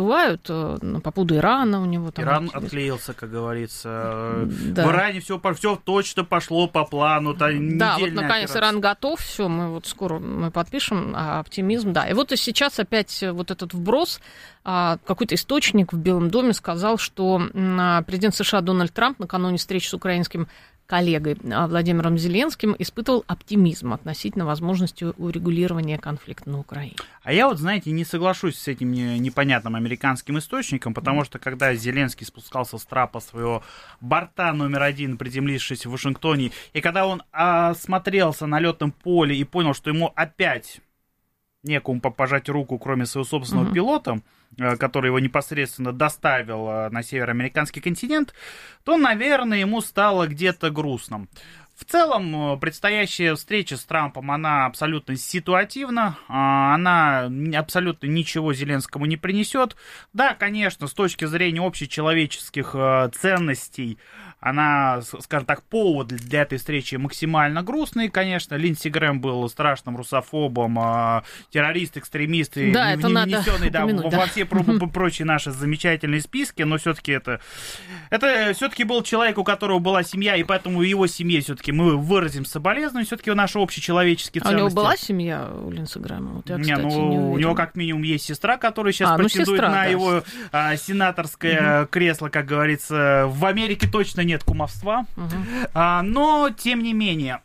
забывают по поводу Ирана у него. Там Иран отклеился, как говорится. Да. В Иране все точно пошло по плану. Да, вот наконец Иран готов, все, скоро мы подпишем, оптимизм, да. И вот и сейчас опять вот этот вброс, какой-то источник в Белом доме сказал, что президент США Дональд Трамп накануне встречи с украинским коллегой Владимиром Зеленским испытывал оптимизм относительно возможности урегулирования конфликта на Украине. А я знаете, не соглашусь с этим непонятным американским источником, потому что когда Зеленский спускался с трапа своего борта номер 1, приземлившись в Вашингтоне, и когда он осмотрелся на лётном поле и понял, что ему опять некому пожать руку, кроме своего собственного пилота, который его непосредственно доставил на североамериканский континент, то, наверное, ему стало где-то грустно. В целом, предстоящая встреча с Трампом, она абсолютно ситуативна, она абсолютно ничего Зеленскому не принесет. Да, конечно, с точки зрения общечеловеческих ценностей, она, скажем так, повод для этой встречи максимально грустный. Конечно, Линдси Грэм был страшным русофобом, террорист, экстремист, да, не внесенный во все прочие наши замечательные списки, но все-таки это все-таки был человек, у которого была семья, и поэтому его семье все-таки мы выразим соболезнования, все-таки наши общечеловеческие ценности. А у него была семья у Линдси Грэма? Вот я, кстати, у него как минимум есть сестра, которая сейчас претендует на его сенаторское кресло, как говорится. В Америке точно нет кумовства, но тем не менее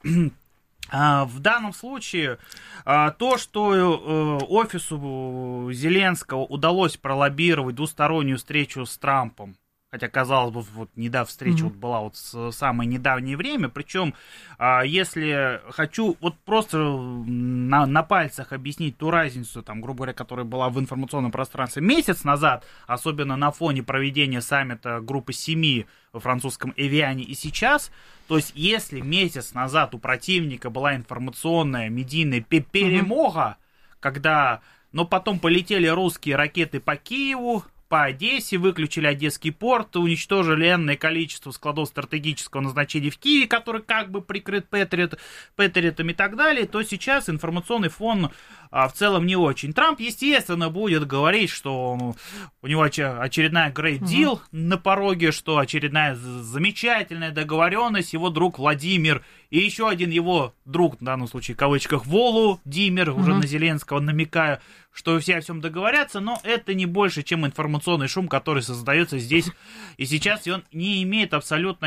в данном случае то, что офису Зеленского удалось пролоббировать двустороннюю встречу с Трампом, хотя, казалось бы, встреча была в самое недавнее время. Причем, если хочу просто на пальцах объяснить ту разницу, грубо говоря, которая была в информационном пространстве месяц назад, особенно на фоне проведения саммита группы 7 во французском Эвиане и сейчас, то есть если месяц назад у противника была информационная медийная перемога, но потом полетели русские ракеты по Киеву, по Одессе, выключили Одесский порт, уничтожили энное количество складов стратегического назначения в Киеве, который как бы прикрыт Патриотами и так далее, то сейчас информационный фон в целом не очень. Трамп, естественно, будет говорить, что у него очередная Great Deal на пороге, что очередная замечательная договоренность, его друг Владимир и еще один его друг, в данном случае в кавычках, Володимир, уже на Зеленского намекая, что все о всем договорятся, но это не больше, чем информационный шум, который создается здесь и сейчас, и он не имеет абсолютно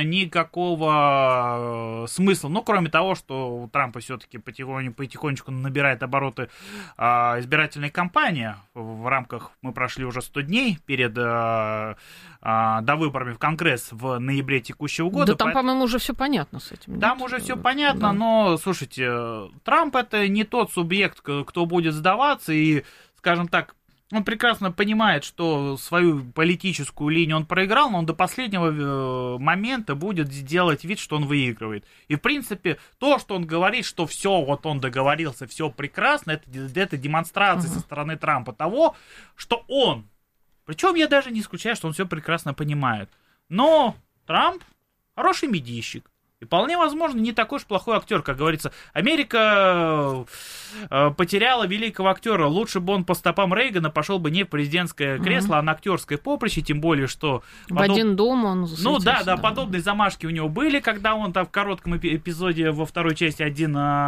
никакого смысла. Кроме того, что у Трампа все-таки потихонечку набирает обороты избирательная кампания. В рамках, мы прошли уже 100 дней перед довыборами в Конгресс в ноябре текущего года. Да там, по-моему, уже все понятно с этим. Там уже все понятно, но, слушайте, Трамп это не тот субъект, кто будет сдаваться, и, скажем так, он прекрасно понимает, что свою политическую линию он проиграл, но он до последнего момента будет делать вид, что он выигрывает. И, в принципе, то, что он говорит, что все, он договорился, все прекрасно, это демонстрация со стороны Трампа того, что он, причем я даже не исключаю, что он все прекрасно понимает, но Трамп хороший медийщик. И вполне возможно, не такой уж плохой актер, как говорится. Америка потеряла великого актера. Лучше бы он по стопам Рейгана пошел бы не в президентское кресло, а на актерское поприще, тем более, что... В один дом он засветился. Да, подобные замашки у него были, когда он там в коротком эпизоде во второй части «Один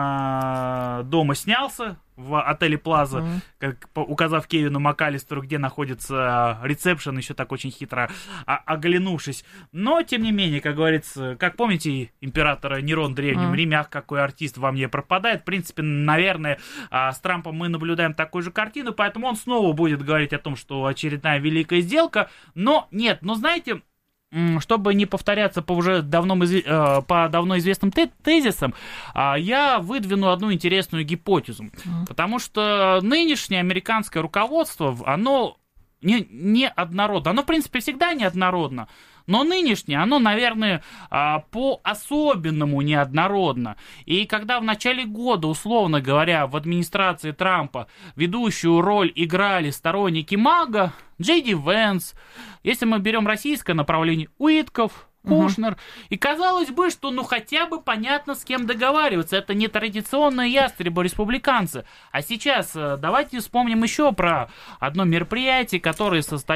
дома» снялся в отеле Плаза, указав Кевину МакАлистеру, где находится ресепшн, еще так очень хитро оглянувшись. Но, тем не менее, как говорится, как помните императора Нерон в Древнем Риме, какой артист во мне пропадает. В принципе, наверное, с Трампом мы наблюдаем такую же картину, поэтому он снова будет говорить о том, что очередная великая сделка. Но нет, знаете... Чтобы не повторяться по уже давно известным тезисам, я выдвину одну интересную гипотезу. Потому что нынешнее американское руководство, оно неоднородно. Оно, в принципе, всегда неоднородно. Но нынешнее, оно, наверное, по-особенному неоднородно. И когда в начале года, условно говоря, в администрации Трампа ведущую роль играли сторонники МАГА, Джей Ди Венс, если мы берем российское направление, Уитков, Кушнер. И казалось бы, что хотя бы понятно, с кем договариваться. Это не традиционные ястребы республиканцы. А сейчас давайте вспомним еще про одно мероприятие, которое состоялось